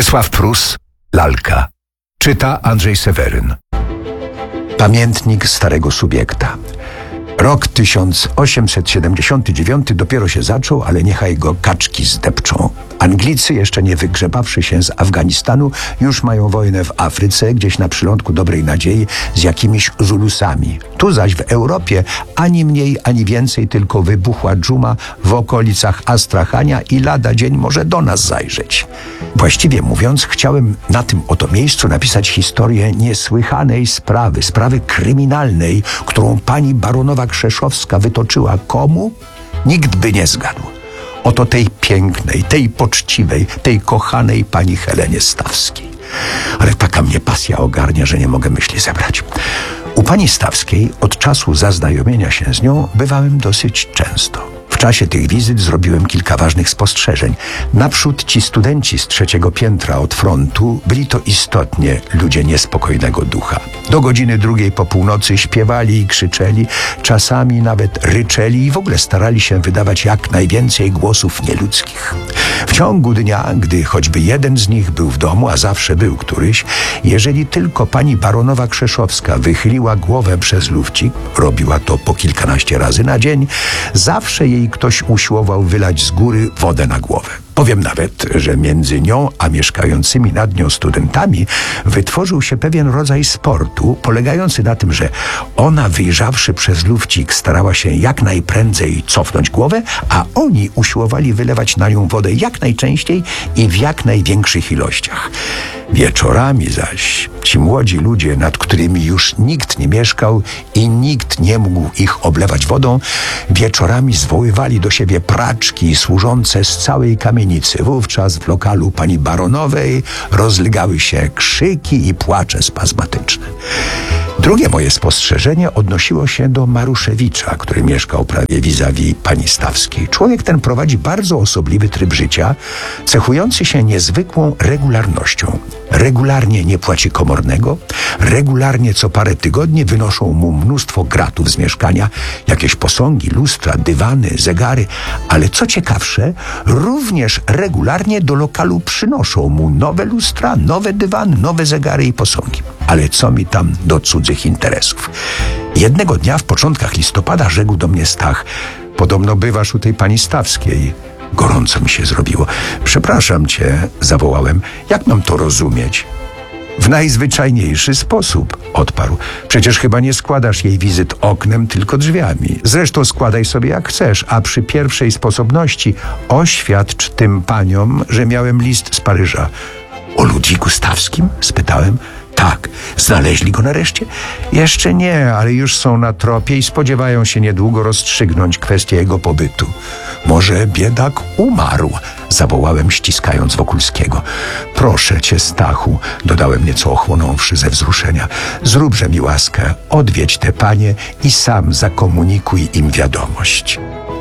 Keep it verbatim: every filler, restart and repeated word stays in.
Czesław Prus, Lalka. Czyta Andrzej Seweryn. Pamiętnik starego subiekta. Rok tysiąc osiemset siedemdziesiąty dziewiąty dopiero się zaczął, ale niechaj go kaczki zdepczą. Anglicy, jeszcze nie wygrzebawszy się z Afganistanu, już mają wojnę w Afryce, gdzieś na przylądku Dobrej Nadziei z jakimiś Zulusami. Tu zaś w Europie ani mniej, ani więcej, tylko wybuchła dżuma w okolicach Astrachania i lada dzień może do nas zajrzeć. Właściwie mówiąc, chciałem na tym oto miejscu napisać historię niesłychanej sprawy, sprawy kryminalnej, którą pani baronowa Krzeszowska wytoczyła komu? Nikt by nie zgadł. Oto tej pięknej, tej poczciwej, tej kochanej pani Helenie Stawskiej. Ale taka mnie pasja ogarnia, że nie mogę myśli zebrać. U pani Stawskiej od czasu zaznajomienia się z nią bywałem dosyć często. W czasie tych wizyt zrobiłem kilka ważnych spostrzeżeń. Naprzód ci studenci z trzeciego piętra od frontu byli to istotnie ludzie niespokojnego ducha. Do godziny drugiej po północy śpiewali i krzyczeli, czasami nawet ryczeli i w ogóle starali się wydawać jak najwięcej głosów nieludzkich. W ciągu dnia, gdy choćby jeden z nich był w domu, a zawsze był któryś, jeżeli tylko pani baronowa Krzeszowska wychyliła głowę przez lufcik, robiła to po kilkanaście razy na dzień, zawsze jej ktoś usiłował wylać z góry wodę na głowę. Powiem nawet, że między nią a mieszkającymi nad nią studentami wytworzył się pewien rodzaj sportu, polegający na tym, że ona, wyjrzawszy przez lufcik, starała się jak najprędzej cofnąć głowę, a oni usiłowali wylewać na nią wodę jak najczęściej i w jak największych ilościach. Wieczorami zaś ci młodzi ludzie, nad którymi już nikt nie mieszkał i nikt nie mógł ich oblewać wodą, wieczorami zwoływali do siebie praczki służące z całej kamienicy. Wówczas w lokalu pani baronowej rozlegały się krzyki i płacze spazmatyczne. Drugie moje spostrzeżenie odnosiło się do Maruszewicza, który mieszkał prawie vis-a-vis pani Stawskiej. Człowiek ten prowadzi bardzo osobliwy tryb życia, cechujący się niezwykłą regularnością. Regularnie nie płaci komornego, regularnie co parę tygodni wynoszą mu mnóstwo gratów z mieszkania, jakieś posągi, lustra, dywany, zegary, ale co ciekawsze, również regularnie do lokalu przynoszą mu nowe lustra, nowe dywany, nowe zegary i posągi. Ale co mi tam do cudzych interesów? Jednego dnia w początkach listopada rzekł do mnie Stach: podobno bywasz u tej pani Stawskiej. Gorąco mi się zrobiło. Przepraszam cię, zawołałem. Jak mam to rozumieć? W najzwyczajniejszy sposób, odparł. Przecież chyba nie składasz jej wizyt oknem, tylko drzwiami. Zresztą składaj sobie jak chcesz, a przy pierwszej sposobności oświadcz tym paniom, że miałem list z Paryża. O Ludwiku Stawskim? Spytałem. Tak. Znaleźli go nareszcie? Jeszcze nie, ale już są na tropie i spodziewają się niedługo rozstrzygnąć kwestię jego pobytu. Może biedak umarł? Zawołałem, ściskając Wokulskiego. Proszę cię, Stachu, dodałem nieco ochłonąwszy ze wzruszenia. Zróbże mi łaskę, odwiedź te panie i sam zakomunikuj im wiadomość.